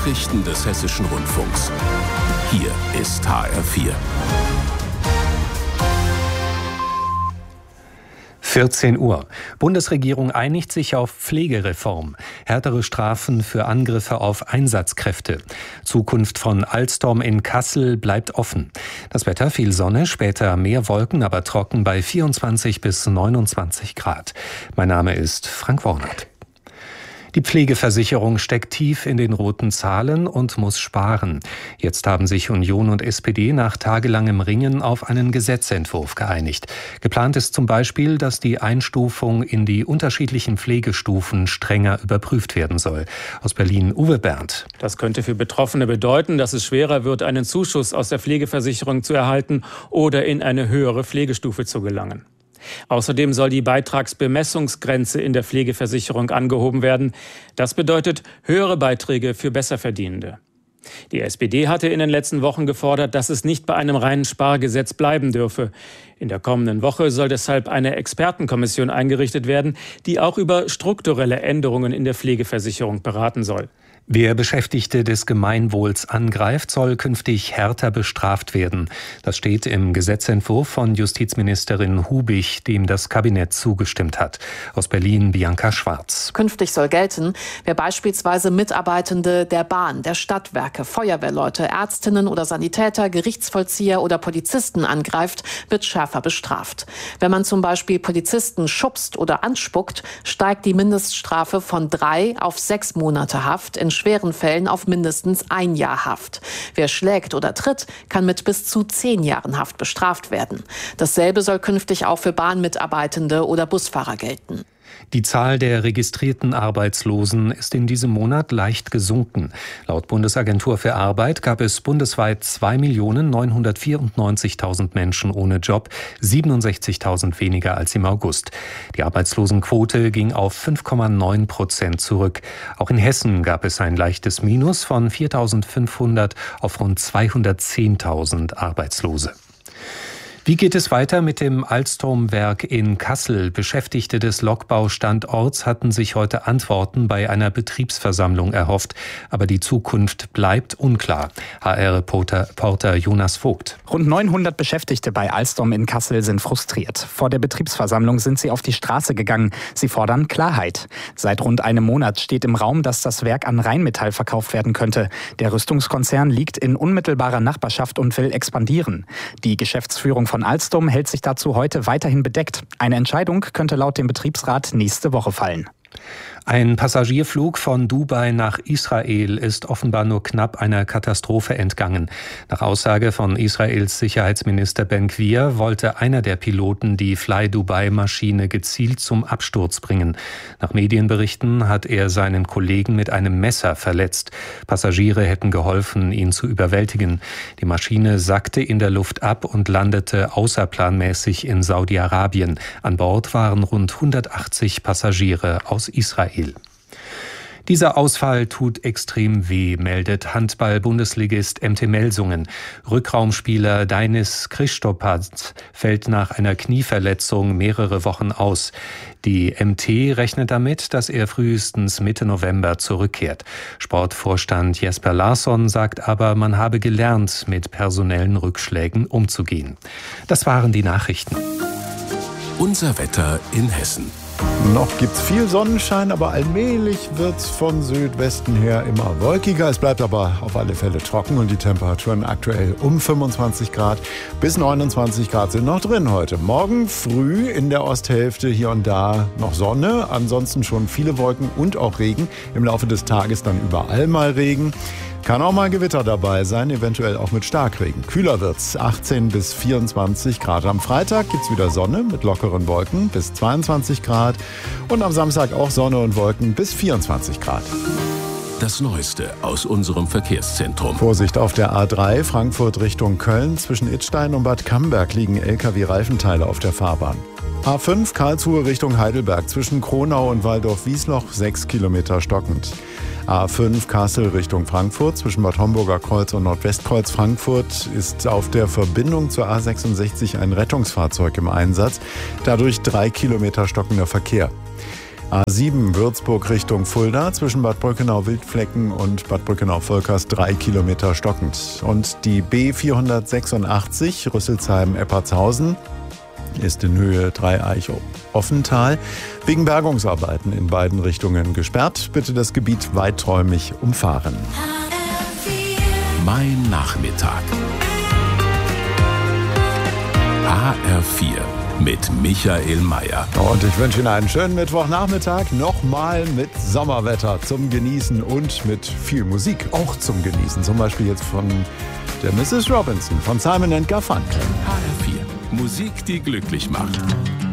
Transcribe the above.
Nachrichten des Hessischen Rundfunks. Hier ist HR4. 14 Uhr. Bundesregierung einigt sich auf Pflegereform. Härtere Strafen für Angriffe auf Einsatzkräfte. Zukunft von Alstom in Kassel bleibt offen. Das Wetter: viel Sonne, später mehr Wolken, aber trocken bei 24 bis 29 Grad. Mein Name ist Frank Wornert. Die Pflegeversicherung steckt tief in den roten Zahlen und muss sparen. Jetzt haben sich Union und SPD nach tagelangem Ringen auf einen Gesetzentwurf geeinigt. Geplant ist zum Beispiel, dass die Einstufung in die unterschiedlichen Pflegestufen strenger überprüft werden soll. Aus Berlin Uwe Berndt. Das könnte für Betroffene bedeuten, dass es schwerer wird, einen Zuschuss aus der Pflegeversicherung zu erhalten oder in eine höhere Pflegestufe zu gelangen. Außerdem soll die Beitragsbemessungsgrenze in der Pflegeversicherung angehoben werden. Das bedeutet höhere Beiträge für Besserverdienende. Die SPD hatte in den letzten Wochen gefordert, dass es nicht bei einem reinen Spargesetz bleiben dürfe. In der kommenden Woche soll deshalb eine Expertenkommission eingerichtet werden, die auch über strukturelle Änderungen in der Pflegeversicherung beraten soll. Wer Beschäftigte des Gemeinwohls angreift, soll künftig härter bestraft werden. Das steht im Gesetzentwurf von Justizministerin Hubig, dem das Kabinett zugestimmt hat. Aus Berlin Bianca Schwarz. Künftig soll gelten, wer beispielsweise Mitarbeitende der Bahn, der Stadtwerke, Feuerwehrleute, Ärztinnen oder Sanitäter, Gerichtsvollzieher oder Polizisten angreift, wird schärfer bestraft. Wenn man zum Beispiel Polizisten schubst oder anspuckt, steigt die Mindeststrafe von 3 auf 6 Monate Haft, in schweren Fällen auf mindestens 1 Jahr Haft. Wer schlägt oder tritt, kann mit bis zu 10 Jahren Haft bestraft werden. Dasselbe soll künftig auch für Bahnmitarbeitende oder Busfahrer gelten. Die Zahl der registrierten Arbeitslosen ist in diesem Monat leicht gesunken. Laut Bundesagentur für Arbeit gab es bundesweit 2.994.000 Menschen ohne Job, 67.000 weniger als im August. Die Arbeitslosenquote ging auf 5,9% zurück. Auch in Hessen gab es ein leichtes Minus von 4.500 auf rund 210.000 Arbeitslose. Wie geht es weiter mit dem Alstom-Werk in Kassel? Beschäftigte des Lokbaustandorts hatten sich heute Antworten bei einer Betriebsversammlung erhofft. Aber die Zukunft bleibt unklar. HR-Reporter Jonas Vogt. Rund 900 Beschäftigte bei Alstom in Kassel sind frustriert. Vor der Betriebsversammlung sind sie auf die Straße gegangen. Sie fordern Klarheit. Seit rund einem Monat steht im Raum, dass das Werk an Rheinmetall verkauft werden könnte. Der Rüstungskonzern liegt in unmittelbarer Nachbarschaft und will expandieren. Die Geschäftsführung von Alstom hält sich dazu heute weiterhin bedeckt. Eine Entscheidung könnte laut dem Betriebsrat nächste Woche fallen. Ein Passagierflug von Dubai nach Israel ist offenbar nur knapp einer Katastrophe entgangen. Nach Aussage von Israels Sicherheitsminister Ben-Gvir wollte einer der Piloten die Fly-Dubai-Maschine gezielt zum Absturz bringen. Nach Medienberichten hat er seinen Kollegen mit einem Messer verletzt. Passagiere hätten geholfen, ihn zu überwältigen. Die Maschine sackte in der Luft ab und landete außerplanmäßig in Saudi-Arabien. An Bord waren rund 180 Passagiere aus Israel. Dieser Ausfall tut extrem weh, meldet Handball-Bundesligist MT Melsungen. Rückraumspieler Dainis Kristopat fällt nach einer Knieverletzung mehrere Wochen aus. Die MT rechnet damit, dass er frühestens Mitte November zurückkehrt. Sportvorstand Jesper Larsson sagt aber, man habe gelernt, mit personellen Rückschlägen umzugehen. Das waren die Nachrichten. Unser Wetter in Hessen. Noch gibt's viel Sonnenschein, aber allmählich wird's von Südwesten her immer wolkiger. Es bleibt aber auf alle Fälle trocken und die Temperaturen aktuell um 25 Grad bis 29 Grad sind noch drin heute. Morgen früh in der Osthälfte hier und da noch Sonne, ansonsten schon viele Wolken und auch Regen. Im Laufe des Tages dann überall mal Regen. Kann auch mal Gewitter dabei sein, eventuell auch mit Starkregen. Kühler wird's, 18 bis 24 Grad. Am Freitag gibt's wieder Sonne mit lockeren Wolken bis 22 Grad. Und am Samstag auch Sonne und Wolken bis 24 Grad. Das Neueste aus unserem Verkehrszentrum. Vorsicht auf der A3 Frankfurt Richtung Köln. Zwischen Idstein und Bad Camberg liegen LKW-Reifenteile auf der Fahrbahn. A5 Karlsruhe Richtung Heidelberg. Zwischen Kronau und Waldorf-Wiesloch 6 Kilometer stockend. A5 Kassel Richtung Frankfurt. Zwischen Bad Homburger Kreuz und Nordwestkreuz Frankfurt ist auf der Verbindung zur A66 ein Rettungsfahrzeug im Einsatz. Dadurch 3 Kilometer stockender Verkehr. A7 Würzburg Richtung Fulda zwischen Bad Brückenau-Wildflecken und Bad Brückenau-Volkers 3 Kilometer stockend. Und die B486 Rüsselsheim-Eppertshausen ist in Höhe Dreieich-Offental wegen Bergungsarbeiten in beiden Richtungen gesperrt. Bitte das Gebiet weiträumig umfahren. Mein Nachmittag. HR4 mit Michael Mayer. Und ich wünsche Ihnen einen schönen Mittwochnachmittag. Nochmal mit Sommerwetter zum Genießen und mit viel Musik auch zum Genießen. Zum Beispiel jetzt von der Mrs. Robinson von Simon & Garfunkel. HR4. Musik, die glücklich macht.